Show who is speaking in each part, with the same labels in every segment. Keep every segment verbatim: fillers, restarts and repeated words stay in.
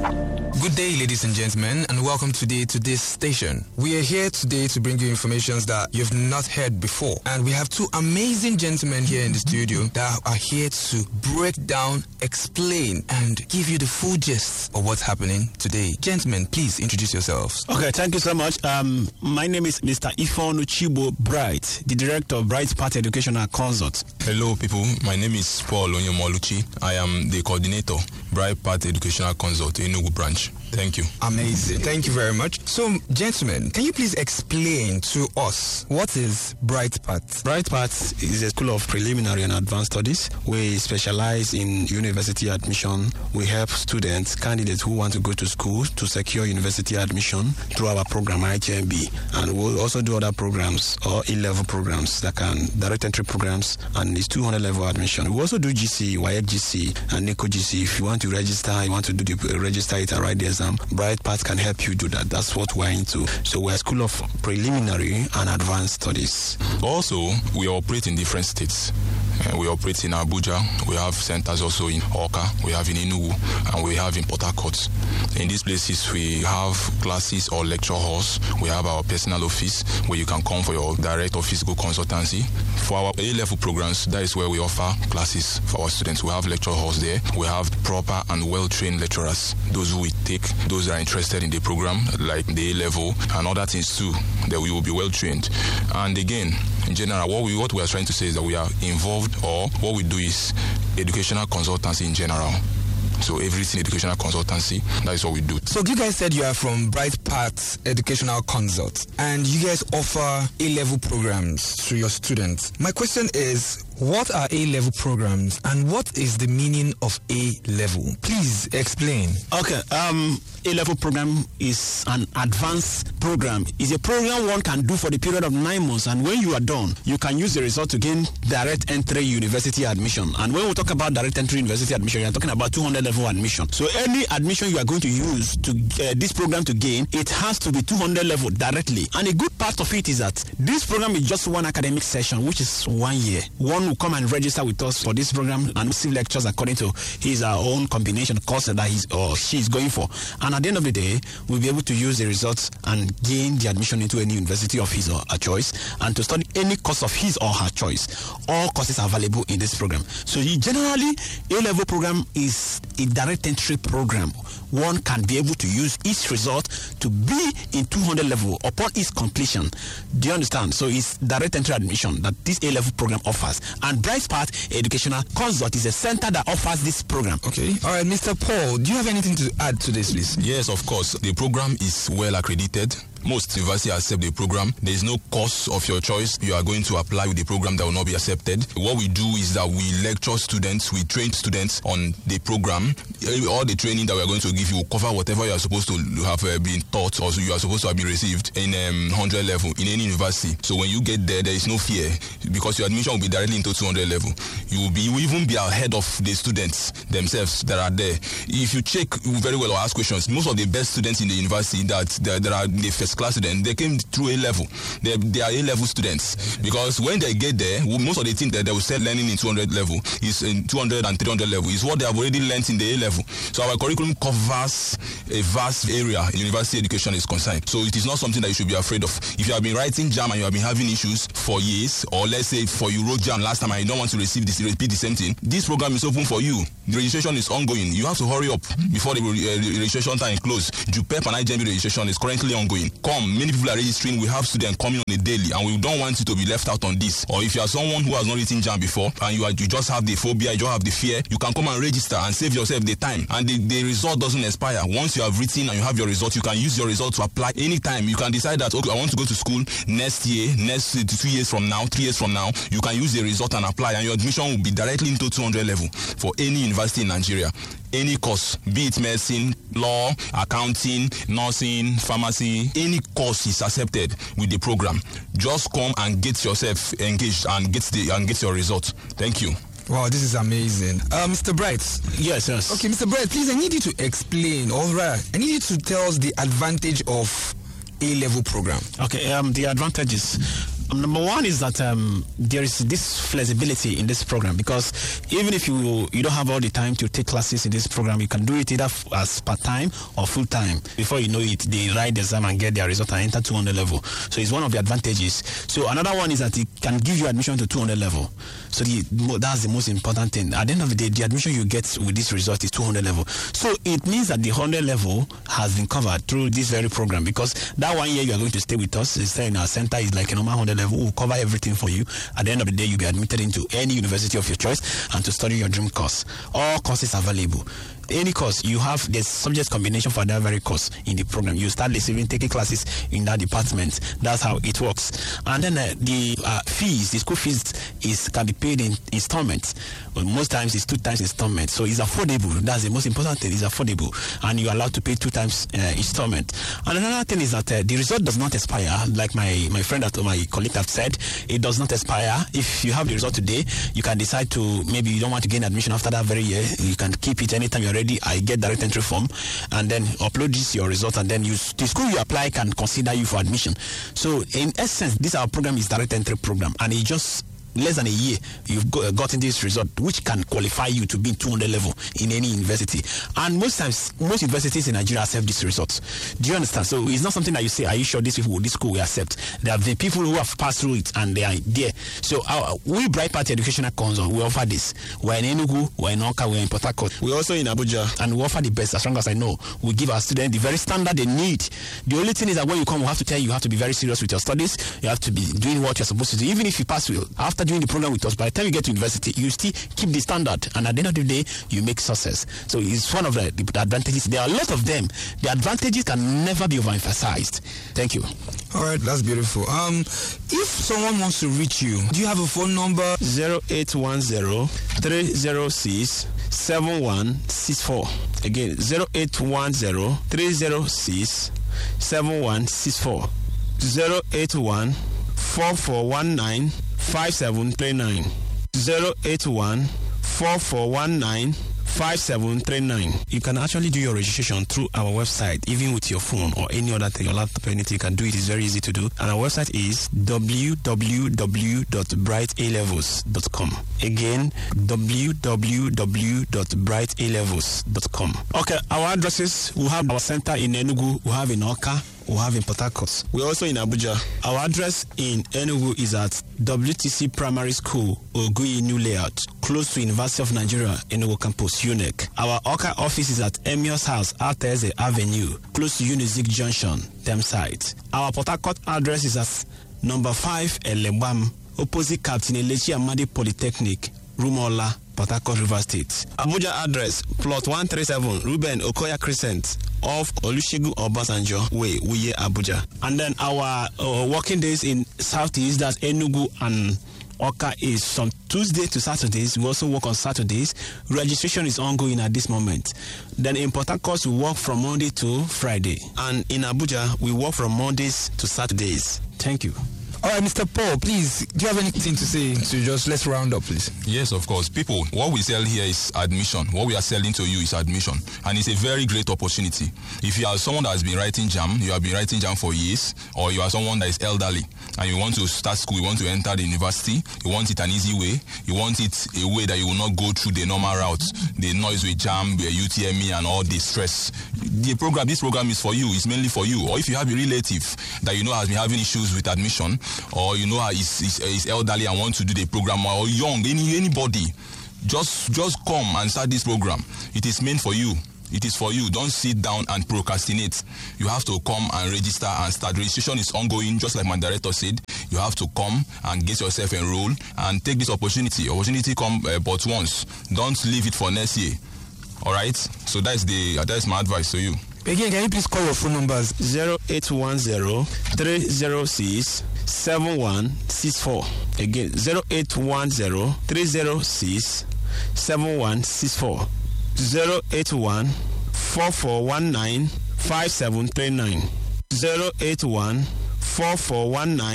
Speaker 1: Good day, ladies and gentlemen, and welcome today to this station. We are here today to bring you information that you've not heard before. And we have two amazing gentlemen here in the studio that are here to break down, explain, and give you the full gist of what's happening today. Gentlemen, please introduce yourselves.
Speaker 2: Okay, thank you so much. Um, my name is Mister Ifon Uchibo Bright, the director of Bright Path Educational Consult.
Speaker 3: Hello, people. My name is Paul Onyemoluchi. I am the coordinator, Bright Path Educational Consult, Enugu branch. Thank you.
Speaker 1: Amazing. Thank you very much. So, gentlemen, can you please explain to us what is Bright Path?
Speaker 2: Bright Path is a school of preliminary and advanced studies. We specialize in university admission. We help students, candidates who want to go to school to secure university admission through our program I H M B. And we'll also do other programs or A-level programs that can, direct entry programs, and it's two hundred level admission. We also do G C, W A E C G C, and NECO G C. If you want to register, you want to do the register it and write the exam, Bright Path can help you do that. That's what we're into. So we're a school of preliminary and advanced studies.
Speaker 3: Also, we operate in different states. Uh, we operate in Abuja. We have centers also in Oka. We have in Enugu, and we have in Port Harcourt. In these places, we have classes or lecture halls. We have our personal office where you can come for your direct or physical consultancy. For our A-level programs, that is where we offer classes for our students. We have lecture halls there. We have proper and well-trained lecturers. Those who we take, those that are interested in the program, like the A-level and other things too, that we will be well-trained. And again, in general, what we what we are trying to say is that we are involved, or what we do is educational consultancy in general. So everything educational consultancy, that is what we do.
Speaker 1: So you guys said you are from Bright Path Educational Consult, and you guys offer A-level programs to your students. My question is, what are A-level programs, and what is the meaning of A-level? Please explain.
Speaker 2: Okay, um, A-level program is an advanced program. It's a program one can do for the period of nine months, and when you are done, you can use the result to gain direct entry university admission. And when we talk about direct entry university admission, we are talking about two hundred level admission. So any admission you are going to use to uh, this program to gain, it has to be two hundred level directly. And a good part of it is that this program is just one academic session, which is one year. One will come and register with us for this program and receive lectures according to his uh, own combination course that he's or she is going for. And at the end of the day, we'll be able to use the results and gain the admission into any university of his or her choice, and to study any course of his or her choice. All courses are available in this program. So he generally, A-level program is a direct entry program. One can be able to use each result to be in two hundred level upon its completion. Do you understand? So it's direct entry admission that this A-level program offers. And Bright Path Educational Consult is a center that offers this program.
Speaker 1: Okay. All right, Mister Paul, do you have anything to add to this, please?
Speaker 3: Yes, of course. The program is well accredited. Most universities accept the program. There is no course of your choice you are going to apply with the program that will not be accepted. What we do is that we lecture students, we train students on the program. All the training that we are going to give you will cover whatever you are supposed to have uh, been taught, or you are supposed to have been received in um, one hundred level in any university. So when you get there, there is no fear, because your admission will be directly into two hundred level. You will be you will even be ahead of the students themselves that are there. If you check very well or ask questions, most of the best students in the university that that, that are the first class students, they came through A level. They, they are A level students, because when they get there, most of the things that they will start learning in two hundred level is in two hundred and three hundred level is what they have already learned in the A level. So our curriculum covers a vast area in university education is concerned. So it is not something that you should be afraid of. If you have been writing JAM and you have been having issues for years, or let's say for you wrote JAM last time and you don't want to receive this, repeat the same thing, this program is open for you. The registration is ongoing. You have to hurry up before the uh, registration time closes. JUPEP and I J M B registration is currently ongoing. Come, many people are registering. We have students coming on a daily, and we don't want you to be left out on this. Or if you are someone who has not written JAM before and you are you just have the phobia, you just have the fear, you can come and register and save yourself the time. And the, the result doesn't expire. Once you have written and you have your result, you can use your result to apply anytime. You can decide that, okay, I want to go to school next year, next two years from now, three years from now. You can use the result and apply, and your admission will be directly into two hundred level for any university in Nigeria. Any course, be it medicine, law, accounting, nursing, pharmacy, any course is accepted with the program. Just come and get yourself engaged and get the and get your result. Thank you.
Speaker 1: Wow, this is amazing. Uh, Mister Bright.
Speaker 2: Yes, yes.
Speaker 1: Okay, Mister Bright, please, I need you to explain, all right. I need you to tell us the advantage of A-level program.
Speaker 2: Okay, um, the advantages. Um, number one is that um, there is this flexibility in this program, because even if you you don't have all the time to take classes in this program, you can do it either f- as part-time or full-time. Before you know it, they write the exam and get their result and enter two hundred level. So it's one of the advantages. So another one is that it can give you admission to two hundred level. So the, that's the most important thing. At the end of the day, the admission you get with this result is two hundred level. So it means that the one hundred level has been covered through this very program, because that one year you are going to stay with us, stay in our center, is like a normal one hundred level. We'll cover everything for you. At the end of the day, you'll be admitted into any university of your choice and to study your dream course. All courses are available. Any course you have, there's subject combination for that very course in the program. You start receiving taking classes in that department. That's how it works. And then uh, the uh, fees, the school fees is can be paid in installments. Well, most times it's two times installment, so it's affordable. That's the most important thing. It's affordable, and you're allowed to pay two times uh, installment. And another thing is that uh, the result does not expire. Like my my friend or my colleague have said, it does not expire. If you have the result today, you can decide to, maybe you don't want to gain admission after that very year. You can keep it anytime you're ready. I get direct entry form, and then upload this your result, and then you, the school you apply can consider you for admission. So in essence, this our program is direct entry program, and it just less than a year you've got, uh, gotten this result, which can qualify you to be in two hundred level in any university. And most times, most universities in Nigeria accept these results. Do you understand? So it's not something that you say, are you sure this people, this school will accept? There have been people who have passed through it and they are there. So our, we Bright Path Educational Council, we offer this. We're in Enugu, we're in Oka, we're in Port Harcourt. We're also in Abuja, and we offer the best. As long as I know, we give our students the very standard they need. The only thing is that when you come, we have to tell you, you have to be very serious with your studies. You have to be doing what you're supposed to do. Even if you pass with, after doing the program with us, by the time you get to university, you still keep the standard, and at the end of the day, you make success. So it's one of the, the advantages. There are a lot of them. The advantages can never be overemphasized. Thank you.
Speaker 1: All right, that's beautiful. Um, if someone wants to reach you, do you have a phone number?
Speaker 2: zero eight one zero, three zero six, seven one six four. Again, zero eight one zero, three zero six, seven one six four. zero eight one, four four one nine, five seven three nine. zero eight one, four four one nine, five seven three nine. You can actually do your registration through our website, even with your phone or any other thing, your laptop, anything. You can do it. It's very easy to do. And our website is w w w dot bright a levels dot com. Again, w w w dot bright a levels dot com. Okay, our addresses, we have our center in Enugu, we have in Oka, we have in Port Harcourt. We're also in Abuja. Our address in Enugu is at W T C Primary School, Ogui New Layout, close to University of Nigeria, Enugu Campus, U N E C. Our Oka office is at Emios House, Alteze Avenue, close to Unizik Junction, Thameside. Our Port Harcourt address is at number five Elebam, opposite Captain Elechi Amadi Polytechnic, Rumola, Port Harcourt, River State. Abuja address, plot one thirty-seven, Ruben Okoya Crescent, off Olusegun Obasanjo Way, Uye, Abuja. And then our uh, working days in Southeast, that's Enugu and Oka, is from Tuesday to Saturdays. We also work on Saturdays. Registration is ongoing at this moment. Then in Port Harcourt, we work from Monday to Friday. And in Abuja, we work from Mondays to Saturdays. Thank you.
Speaker 1: All right, Mister Paul, please, do you have anything to say? So just let's round up, please.
Speaker 3: Yes, of course. People, what we sell here is admission. What we are selling to you is admission. And it's a very great opportunity. If you are someone that has been writing JAM, you have been writing JAM for years, or you are someone that is elderly, and you want to start school, you want to enter the university, you want it an easy way, you want it a way that you will not go through the normal route, the noise with JAM, the U T M E, and all the stress. The program, this program is for you. It's mainly for you. Or if you have a relative that you know has been having issues with admission, or you know is, is, is elderly and want to do the program, or young, any anybody, just just come and start this program. It is meant for you. It is for you. Don't sit down and procrastinate. You have to come and register and start. Registration is ongoing, just like my director said. You have to come and get yourself enrolled and take this opportunity. Opportunity come uh, but once. Don't leave it for next year. All right. So that's the uh, that's my advice to you.
Speaker 1: Again, can you please call your phone numbers?
Speaker 2: zero eight one zero, three zero six, seven one six four. Again, zero eight one zero, three zero six, seven one six four. zero eight one, four four one nine, five seven three nine. zero eight one, four four one nine,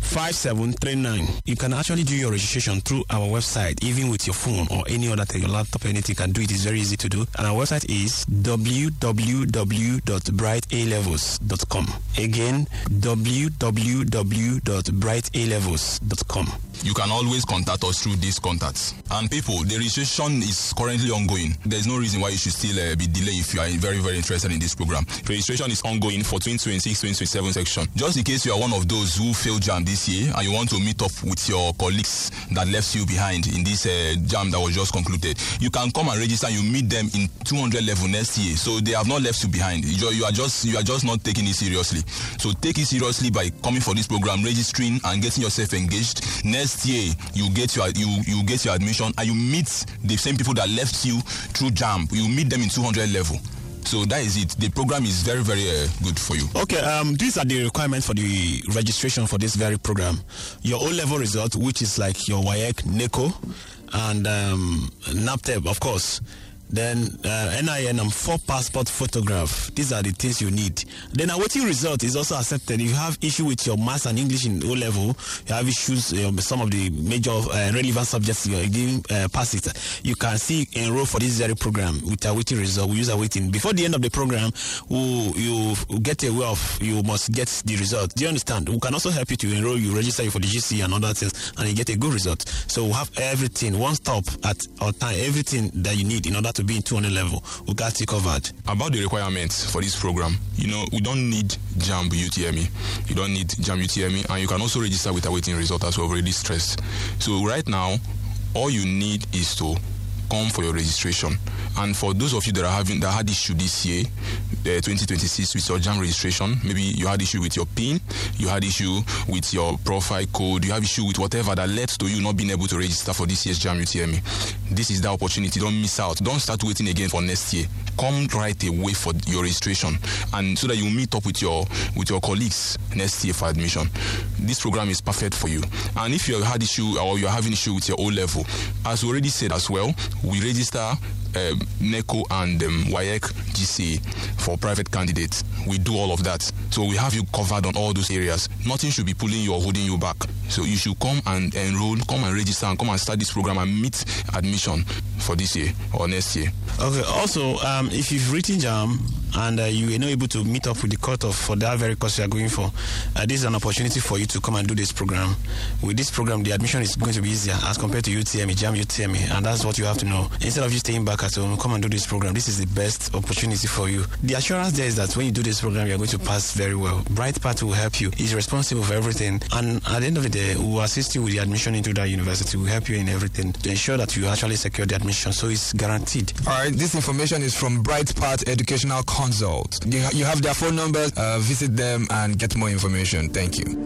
Speaker 2: five seven three nine. You can actually do your registration through our website, even with your phone or any other thing, your laptop, anything you can do it. It's very easy to do. And our website is w w w dot bright a levels dot com. Again, w w w dot bright a levels dot com.
Speaker 3: You can always contact us through these contacts. And people, the registration is currently ongoing. There's no reason why you should still uh, be delayed if you are very, very interested in this program. Registration is ongoing for twenty twenty-six twenty twenty-seven section. Just in case you are one of those who failed JAMB this year and you want to meet up with your colleagues that left you behind in this uh, JAMB that was just concluded, you can come and register and you meet them in two hundred level next year. So they have not left you behind. You, you are just you are just not taking it seriously. So take it seriously by coming for this program, registering and getting yourself engaged. Next year you get your you you get your admission and you meet the same people that left you through JAMB. You meet them in two hundred level. So that is it. The program is very, very uh, good for you.
Speaker 2: Okay, um, these are the requirements for the registration for this very program. Your O-level result, which is like your W A E C, NECO, and um, NAPTEP, of course. Then uh, N I N and four passport photograph. These are the things you need. Then a waiting result is also accepted. If you have issue with your maths and English in O level, you have issues uh, some of the major uh, relevant subjects you didn't uh, pass it. You can see enroll for this very program with a waiting result. We use a waiting before the end of the program. We, you get aware of you must get the result. Do you understand? We can also help you to enroll. You register you for the G C and other things, and you get a good result. So we have everything one stop at our time. Everything that you need in order to be in two hundred level, we got it covered.
Speaker 3: About the requirements for this program, you know, we don't need JAMB U T M E. You don't need JAMB U T M E, and you can also register with a waiting result, as we've already stressed. So right now, all you need is to come for your registration. And for those of you that are having that had issue this year, uh, twenty twenty-six, with your JAMB registration, maybe you had issue with your PIN, you had issue with your profile code, you have issue with whatever that led to you not being able to register for this year's JAMB U T M E. This is the opportunity. Don't miss out. Don't start waiting again for next year. Come right away for your registration, and so that you meet up with your with your colleagues next year for admission. This program is perfect for you. And if you had issue or you're having issue with your O level, as we already said as well, we register Uh, NECO and um, W A E C G C for private candidates. We do all of that. So we have you covered on all those areas. Nothing should be pulling you or holding you back. So you should come and enroll, come and register, and come and start this program and meet admission for this year or next year.
Speaker 2: Okay. Also, um, if you've written JAMB and uh, you are not able to meet up with the cutoff for that very course you are going for, uh, this is an opportunity for you to come and do this program. With this program, the admission is going to be easier as compared to U T M E, JAMB U T M E, and that's what you have to know. Instead of you staying back at home, come and do this program. This is the best opportunity for you. The assurance there is that when you do this program, you are going to pass very well. Bright Path will help you. It's responsible for everything, and at the end of the day, we will assist you with the admission into that university. We will help you in everything to ensure that you actually secure the admission, so it's guaranteed.
Speaker 1: All right, this information is from Bright Path Educational Consult. You, ha- you have their phone numbers. Uh, visit them and get more information. Thank you.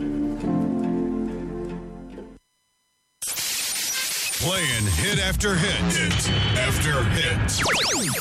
Speaker 4: Playing hit after hit, hit after hit.